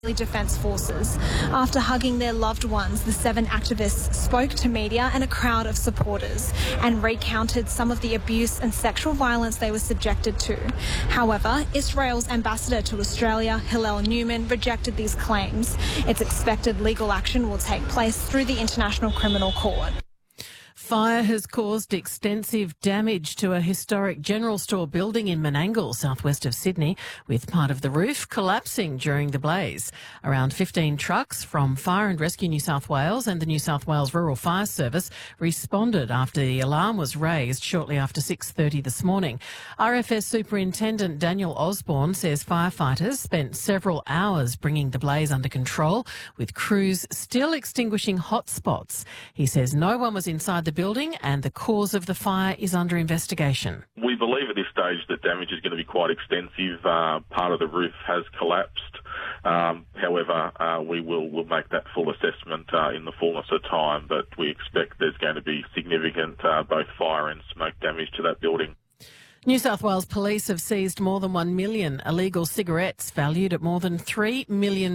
Defence Forces. After hugging their loved ones, the 7 activists spoke to media and a crowd of supporters and recounted some of the abuse and sexual violence they were subjected to. However, Israel's ambassador to Australia, Hillel Newman, rejected these claims. It's expected legal action will take place through the International Criminal Court. Fire has caused extensive damage to a historic general store building in Menangle, southwest of Sydney, with part of the roof collapsing during the blaze. Around 15 trucks from Fire and Rescue New South Wales and the New South Wales Rural Fire Service responded after the alarm was raised shortly after 6:30 this morning. RFS Superintendent Daniel Osborne says firefighters spent several hours bringing the blaze under control, with crews still extinguishing hot spots. He says no one was inside the building and the cause of the fire is under investigation. We believe at this stage that damage is going to be quite extensive. Part of the roof has collapsed. However, we'll make that full assessment in the fullness of time, but we expect there's going to be significant both fire and smoke damage to that building. New South Wales Police have seized more than 1 million illegal cigarettes valued at more than $3 million.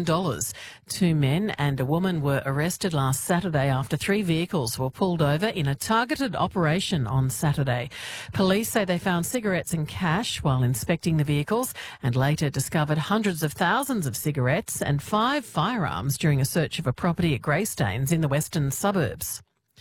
2 men and a woman were arrested last Saturday after 3 vehicles were pulled over in a targeted operation on Saturday. Police say they found cigarettes and cash while inspecting the vehicles and later discovered hundreds of thousands of cigarettes and 5 firearms during a search of a property at Greystanes in the western suburbs.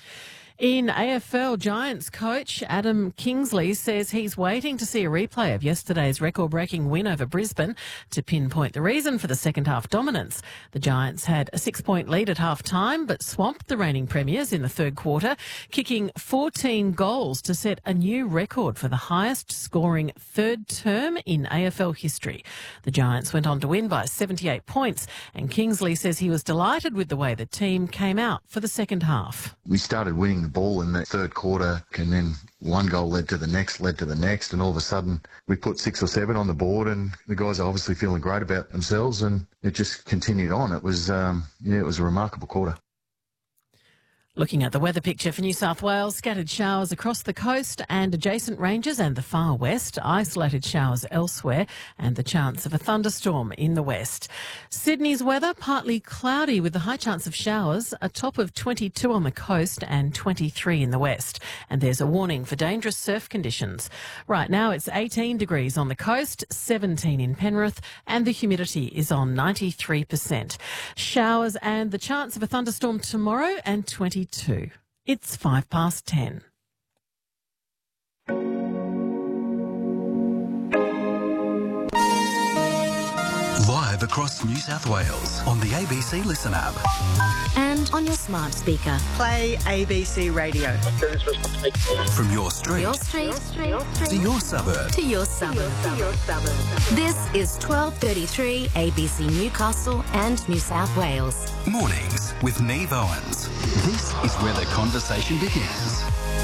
In AFL, Giants coach Adam Kingsley says he's waiting to see a replay of yesterday's record-breaking win over Brisbane to pinpoint the reason for the second-half dominance. The Giants had a 6-point lead at half-time but swamped the reigning premiers in the third quarter, kicking 14 goals to set a new record for the highest-scoring third term in AFL history. The Giants went on to win by 78 points, and Kingsley says he was delighted with the way the team came out for the second half. We started winning the ball in the third quarter, and then one goal led to the next, and all of a sudden we put 6 or 7 on the board, and the guys are obviously feeling great about themselves, and it just continued on. It was a remarkable quarter. Looking at the weather picture for New South Wales, scattered showers across the coast and adjacent ranges and the far west, isolated showers elsewhere and the chance of a thunderstorm in the west. Sydney's weather, partly cloudy with the high chance of showers, a top of 22 on the coast and 23 in the west. And there's a warning for dangerous surf conditions. Right now it's 18 degrees on the coast, 17 in Penrith, and the humidity is on 93%. Showers and the chance of a thunderstorm tomorrow and 22. It's 10:05. Live across New South Wales on the ABC Listen app. And on your smart speaker. Play ABC Radio. From your street, to your suburb. To your suburb. This is 12:33 ABC Newcastle and New South Wales. Mornings with Neve Owens. This is where the conversation begins.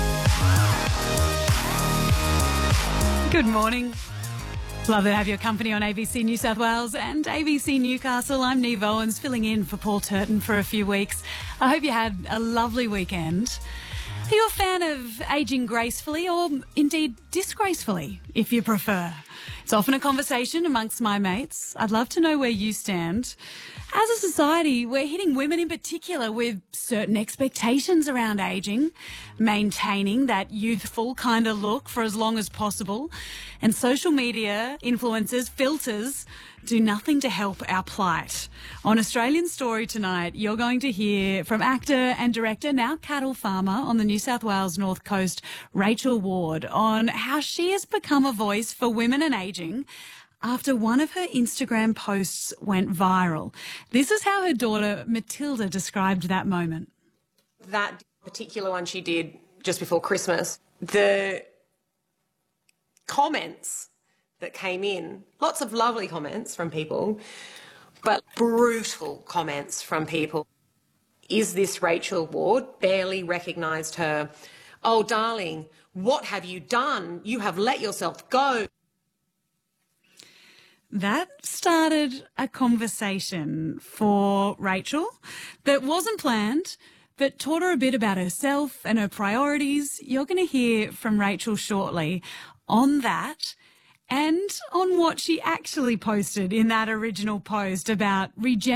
Good morning. Love to have your company on ABC New South Wales and ABC Newcastle. I'm Neve Owens, filling in for Paul Turton for a few weeks. I hope you had a lovely weekend. Are you a fan of ageing gracefully or indeed disgracefully, if you prefer? It's often a conversation amongst my mates. I'd love to know where you stand. As a society, we're hitting women in particular with certain expectations around ageing, maintaining that youthful kind of look for as long as possible. And social media influencers, filters, do nothing to help our plight. On Australian Story tonight, you're going to hear from actor and director, now cattle farmer on the New South Wales North Coast, Rachel Ward, on how she has become a voice for women and ageing after one of her Instagram posts went viral. This is how her daughter Matilda described that moment. That particular one she did just before Christmas, the comments that came in, lots of lovely comments from people, but brutal comments from people. Is this Rachel Ward? Barely recognised her. Oh, darling, what have you done? You have let yourself go. That started a conversation for Rachel that wasn't planned, but taught her a bit about herself and her priorities. You're going to hear from Rachel shortly on that and on what she actually posted in that original post about regeneration.